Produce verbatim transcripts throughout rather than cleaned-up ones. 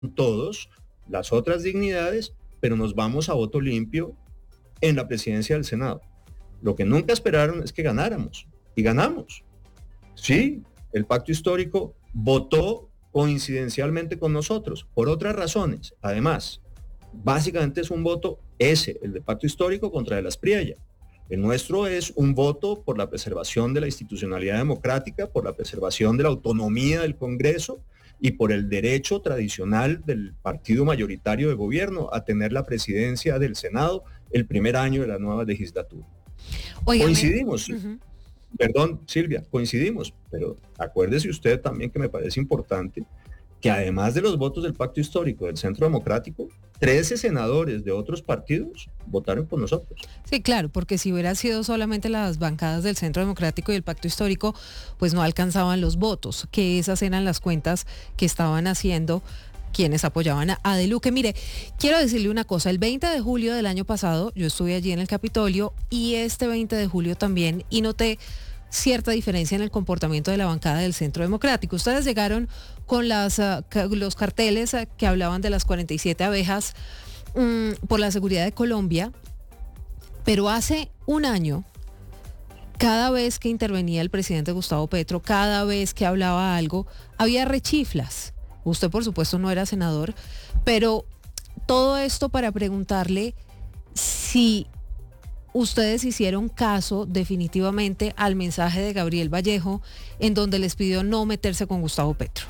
todos las otras dignidades, pero nos vamos a voto limpio en la presidencia del Senado. Lo que nunca esperaron es que ganáramos, y ganamos. Sí, el pacto histórico votó coincidencialmente con nosotros, por otras razones. Además, básicamente es un voto ese, el de pacto histórico contra el Aspriella. El nuestro es un voto por la preservación de la institucionalidad democrática, por la preservación de la autonomía del Congreso y por el derecho tradicional del partido mayoritario de gobierno a tener la presidencia del Senado el primer año de la nueva legislatura. Óigame. Coincidimos, Uh-huh. perdón, Silvia, coincidimos, pero acuérdese usted también que me parece importante que además de los votos del pacto histórico del Centro Democrático, trece senadores de otros partidos votaron por nosotros. Sí, claro, porque si hubiera sido solamente las bancadas del Centro Democrático y el Pacto Histórico, pues no alcanzaban los votos, que esas eran las cuentas que estaban haciendo quienes apoyaban a, a De Luque. Mire, quiero decirle una cosa, el veinte de julio del año pasado yo estuve allí en el Capitolio y este veinte de julio también y noté cierta diferencia en el comportamiento de la bancada del Centro Democrático. Ustedes llegaron con las, uh, ca- los carteles uh, que hablaban de las cuarenta y siete abejas um, por la seguridad de Colombia, pero hace un año, cada vez que intervenía el presidente Gustavo Petro, cada vez que hablaba algo, había rechiflas. Usted, por supuesto, no era senador, pero todo esto para preguntarle si ustedes hicieron caso definitivamente al mensaje de Gabriel Vallejo, en donde les pidió no meterse con Gustavo Petro.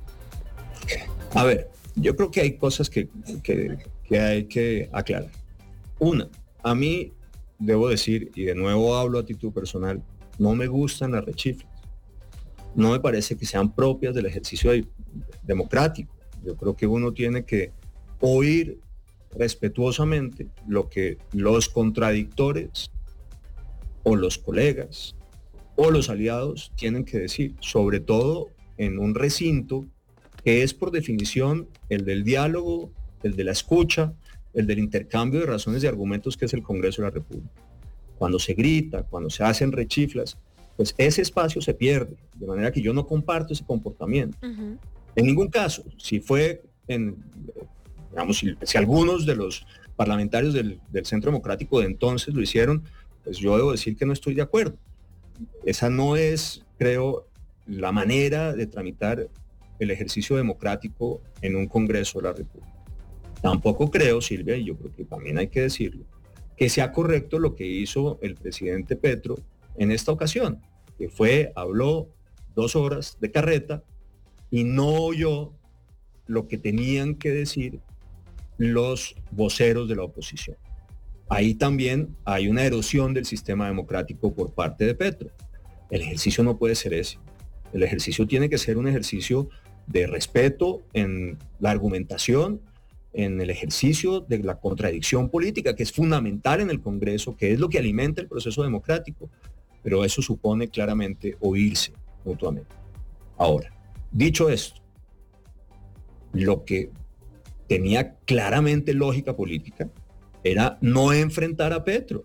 A ver, yo creo que hay cosas que, que, que hay que aclarar. Una, a mí, debo decir, y de nuevo hablo a título personal, no me gustan las rechiflas. No me parece que sean propias del ejercicio de- democrático. Yo creo que uno tiene que oír respetuosamente lo que los contradictores o los colegas o los aliados tienen que decir, sobre todo en un recinto que es por definición el del diálogo, el de la escucha, el del intercambio de razones y argumentos que es el Congreso de la República. Cuando se grita, cuando se hacen rechiflas, pues ese espacio se pierde, de manera que yo no comparto ese comportamiento. Uh-huh. En ningún caso, si fue en, digamos, si, si algunos de los parlamentarios del, del Centro Democrático de entonces lo hicieron, pues yo debo decir que no estoy de acuerdo. Esa no es, creo, la manera de tramitar el ejercicio democrático en un Congreso de la República. Tampoco creo, Silvia, y yo creo que también hay que decirlo, que sea correcto lo que hizo el presidente Petro en esta ocasión, que fue, habló dos horas de carreta y no oyó lo que tenían que decir los voceros de la oposición. Ahí también hay una erosión del sistema democrático por parte de Petro. El ejercicio no puede ser ese. El ejercicio tiene que ser un ejercicio de respeto en la argumentación, en el ejercicio de la contradicción política, que es fundamental en el Congreso, que es lo que alimenta el proceso democrático, pero eso supone claramente oírse mutuamente. Ahora, dicho esto, lo que tenía claramente lógica política era no enfrentar a Petro.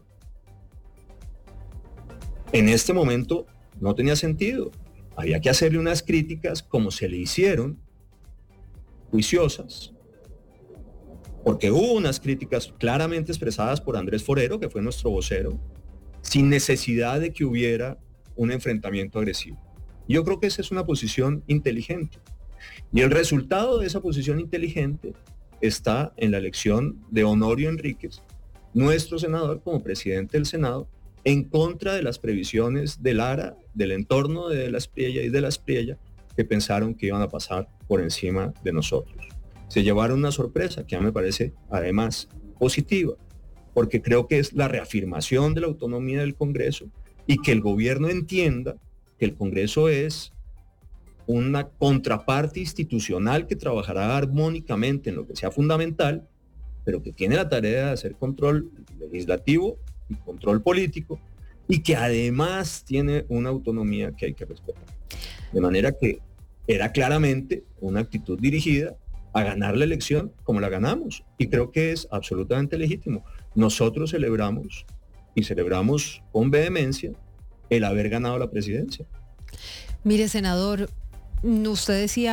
En este momento no tenía sentido. Había que hacerle unas críticas como se le hicieron, juiciosas, porque hubo unas críticas claramente expresadas por Andrés Forero, que fue nuestro vocero, sin necesidad de que hubiera un enfrentamiento agresivo. Yo creo que esa es una posición inteligente. Y el resultado de esa posición inteligente está en la elección de Honorio Enríquez, nuestro senador como presidente del Senado, en contra de las previsiones de Lara, del entorno de la Aspriella y de la Aspriella, que pensaron que iban a pasar por encima de nosotros. Se llevaron una sorpresa que a mí me parece además positiva, porque creo que es la reafirmación de la autonomía del Congreso y que el gobierno entienda que el Congreso es una contraparte institucional que trabajará armónicamente en lo que sea fundamental, pero que tiene la tarea de hacer control legislativo y control político, y que además tiene una autonomía que hay que respetar. De manera que era claramente una actitud dirigida a ganar la elección como la ganamos, y creo que es absolutamente legítimo. Nosotros celebramos, y celebramos con vehemencia, el haber ganado la presidencia. Mire, senador, usted decía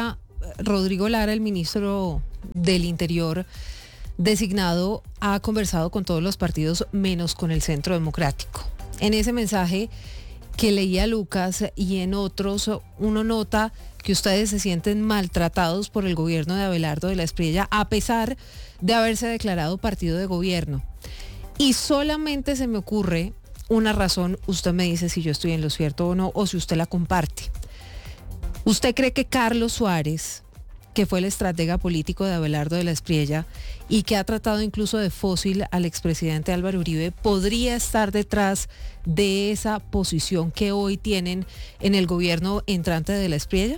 Rodrigo Lara, el ministro del Interior designado, ha conversado con todos los partidos menos con el Centro Democrático. En ese mensaje que leía Lucas y en otros, uno nota que ustedes se sienten maltratados por el gobierno de Abelardo de la Espriella, a pesar de haberse declarado partido de gobierno. Y solamente se me ocurre una razón, usted me dice si yo estoy en lo cierto o no, o si usted la comparte. ¿Usted cree que Carlos Suárez, que fue el estratega político de Abelardo de la Espriella y que ha tratado incluso de fósil al expresidente Álvaro Uribe, podría estar detrás de esa posición que hoy tienen en el gobierno entrante de la Espriella?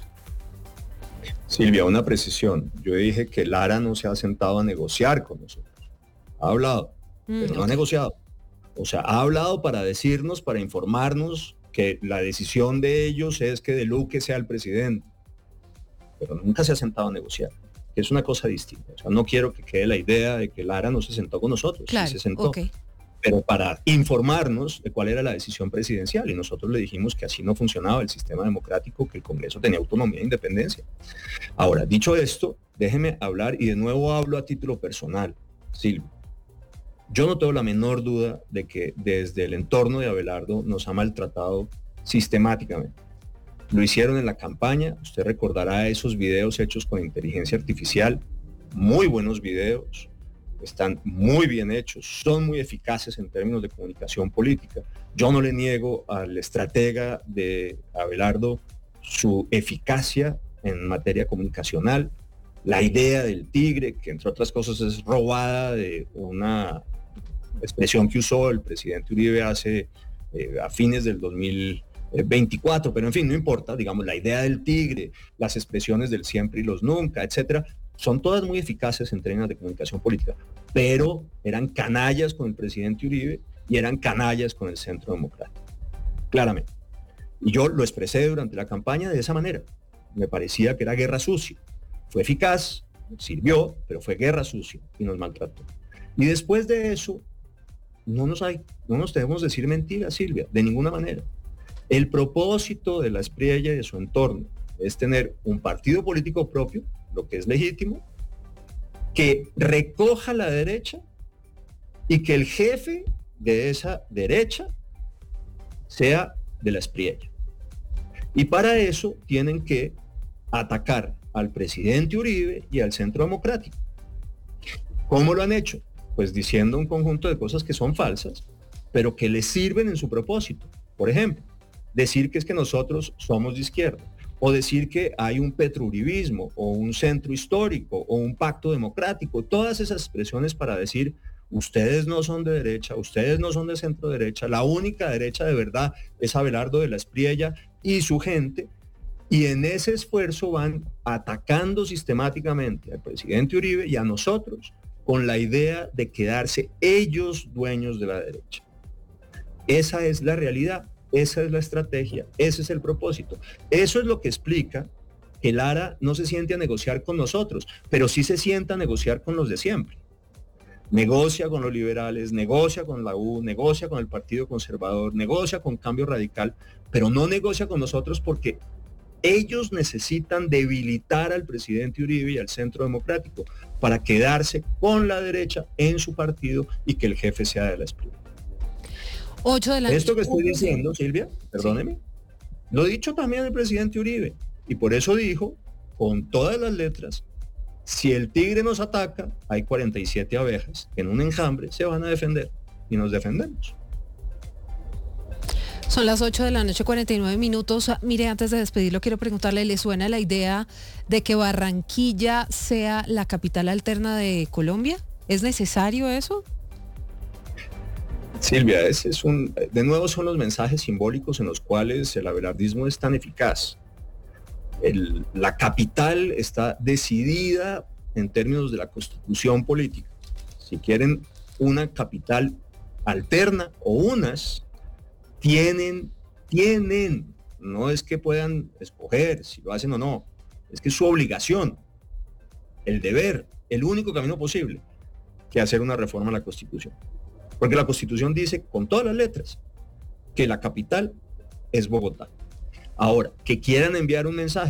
Silvia, una precisión. Yo dije que Lara no se ha sentado a negociar con nosotros. Ha hablado, mm, pero no okay. ha negociado. O sea, ha hablado para decirnos, para informarnos que la decisión de ellos es que De Luque sea el presidente. Pero nunca se ha sentado a negociar, que es una cosa distinta. O sea, no quiero que quede la idea de que Lara no se sentó con nosotros, claro, sí se sentó, okay. pero para informarnos de cuál era la decisión presidencial, y nosotros le dijimos que así no funcionaba el sistema democrático, que el Congreso tenía autonomía e independencia. Ahora, dicho esto, déjeme hablar, y de nuevo hablo a título personal, Silvia. Yo no tengo la menor duda de que desde el entorno de Abelardo nos ha maltratado sistemáticamente. Lo hicieron en la campaña, usted recordará esos videos hechos con inteligencia artificial, muy buenos videos, están muy bien hechos, son muy eficaces en términos de comunicación política. Yo no le niego al estratega de Abelardo su eficacia en materia comunicacional, la idea del tigre, que entre otras cosas es robada de una expresión que usó el presidente Uribe hace eh, a fines del dos mil veinticuatro, pero en fin, no importa, digamos, la idea del tigre, las expresiones del siempre y los nunca, etcétera, son todas muy eficaces en términos de comunicación política, pero eran canallas con el presidente Uribe y eran canallas con el Centro Democrático, claramente. Y yo lo expresé durante la campaña de esa manera. Me parecía que era guerra sucia. Fue eficaz, sirvió, pero fue guerra sucia y nos maltrató. Y después de eso, no nos hay, no nos debemos decir mentiras, Silvia, de ninguna manera. El propósito de la Espriella y de su entorno es tener un partido político propio, lo que es legítimo, que recoja la derecha y que el jefe de esa derecha sea de la Espriella. Y para eso tienen que atacar al presidente Uribe y al Centro Democrático. ¿Cómo lo han hecho? Pues diciendo un conjunto de cosas que son falsas, pero que les sirven en su propósito. Por ejemplo, decir que es que nosotros somos de izquierda, o decir que hay un petrouribismo, o un centro histórico, o un pacto democrático, todas esas expresiones para decir, ustedes no son de derecha, ustedes no son de centro derecha, la única derecha de verdad es Abelardo de la Espriella y su gente, y en ese esfuerzo van atacando sistemáticamente al presidente Uribe y a nosotros, con la idea de quedarse ellos dueños de la derecha. Esa es la realidad. Esa es la estrategia, ese es el propósito. Eso es lo que explica que Lara no se siente a negociar con nosotros, pero sí se sienta a negociar con los de siempre. Negocia con los liberales, negocia con la U, negocia con el Partido Conservador, negocia con Cambio Radical, pero no negocia con nosotros porque ellos necesitan debilitar al presidente Uribe y al Centro Democrático para quedarse con la derecha en su partido y que el jefe sea de la Espriella. ocho de la Esto que estoy diciendo, Silvia, perdóneme, sí. Lo ha dicho también el presidente Uribe, y por eso dijo, con todas las letras, si el tigre nos ataca, hay cuarenta y siete abejas que en un enjambre se van a defender, y nos defendemos. Son las ocho de la noche, cuarenta y nueve minutos. Mire, antes de despedirlo, quiero preguntarle, ¿le suena la idea de que Barranquilla sea la capital alterna de Colombia? ¿Es necesario eso? Silvia, ese es un, de nuevo son los mensajes simbólicos en los cuales el abelardismo es tan eficaz. El, la capital está decidida en términos de la constitución política. Si quieren una capital alterna o unas, tienen, tienen, no es que puedan escoger si lo hacen o no, es que es su obligación, el deber, el único camino posible, que hacer una reforma a la Constitución. Porque la Constitución dice con todas las letras que la capital es Bogotá. Ahora, que quieran enviar un mensaje,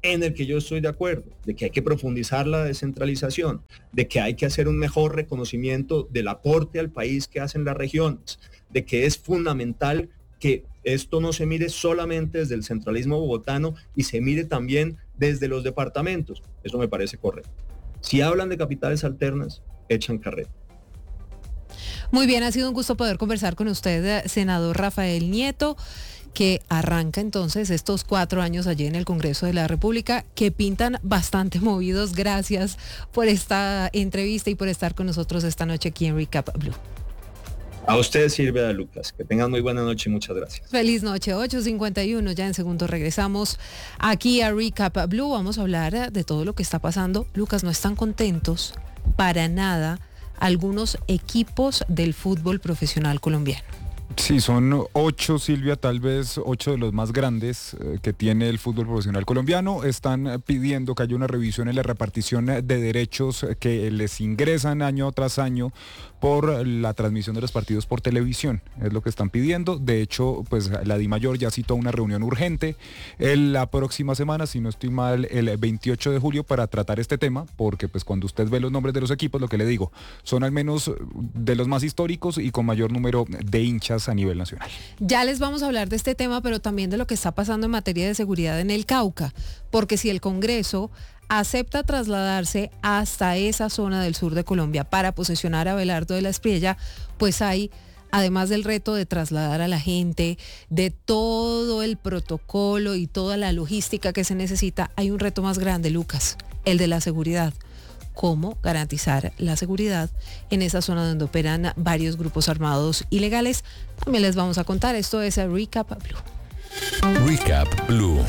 en el que yo estoy de acuerdo, de que hay que profundizar la descentralización, de que hay que hacer un mejor reconocimiento del aporte al país que hacen las regiones, de que es fundamental que esto no se mire solamente desde el centralismo bogotano y se mire también desde los departamentos. Eso me parece correcto. Si hablan de capitales alternas, echan carrera. Muy bien, ha sido un gusto poder conversar con usted, senador Rafael Nieto, que arranca entonces estos cuatro años allí en el Congreso de la República, que pintan bastante movidos. Gracias por esta entrevista y por estar con nosotros esta noche aquí en Recap Blue. A usted, Silvia, Lucas. Que tengan muy buena noche y muchas gracias. Feliz noche, ocho cincuenta y uno. Ya en segundo regresamos aquí a Recap Blue. Vamos a hablar de todo lo que está pasando. Lucas, no están contentos para nada algunos equipos del fútbol profesional colombiano. Sí, son ocho, Silvia, tal vez ocho de los más grandes eh, que tiene el fútbol profesional colombiano. Están pidiendo que haya una revisión en la repartición de derechos que les ingresan año tras año por la transmisión de los partidos por televisión. Es lo que están pidiendo. De hecho, pues la DIMAYOR ya citó una reunión urgente en la próxima semana, si no estoy mal, el veintiocho de julio, para tratar este tema, porque pues cuando usted ve los nombres de los equipos, lo que le digo, son al menos de los más históricos y con mayor número de hinchas a nivel nacional. Ya les vamos a hablar de este tema, pero también de lo que está pasando en materia de seguridad en el Cauca, porque si el Congreso acepta trasladarse hasta esa zona del sur de Colombia para posesionar a Abelardo de la Espriella, pues hay, además del reto de trasladar a la gente, de todo el protocolo y toda la logística que se necesita, hay un reto más grande, Lucas, el de la seguridad. Cómo garantizar la seguridad en esa zona donde operan varios grupos armados ilegales. También les vamos a contar. Esto es el Recap Blue. Recap Blue.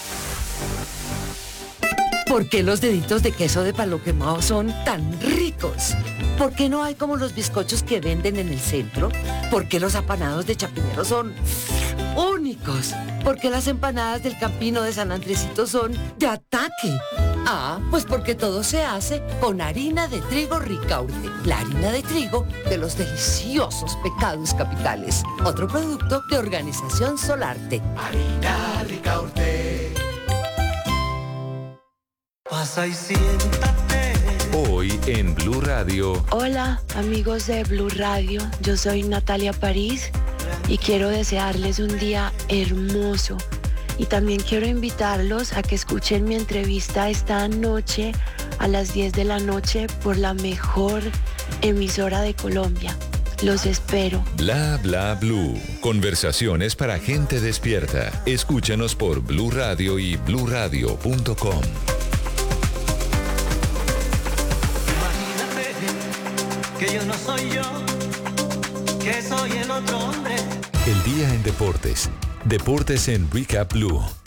¿Por qué los deditos de queso de palo quemado son tan ricos? ¿Por qué no hay como los bizcochos que venden en el centro? ¿Por qué los apanados de Chapinero son únicos? ¿Por qué las empanadas del Campino de San Andresito son de ataque? Ah, pues porque todo se hace con harina de trigo Ricaurte, la harina de trigo de los deliciosos pecados capitales. Otro producto de Organización Solarte. Harina Ricaurte. Pasa y siéntate. Hoy en Blue Radio. Hola, amigos de Blue Radio. Yo soy Natalia París y quiero desearles un día hermoso. Y también quiero invitarlos a que escuchen mi entrevista esta noche a las diez de la noche por la mejor emisora de Colombia. Los espero. Bla bla blue. Conversaciones para gente despierta. Escúchanos por Blue Radio y blue radio punto com. Que yo no soy yo, que soy el otro hombre. El día en deportes. Deportes en Recap Blue.